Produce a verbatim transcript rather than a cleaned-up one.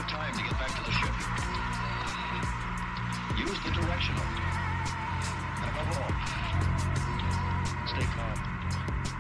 of time to get back to the ship. Use the directional.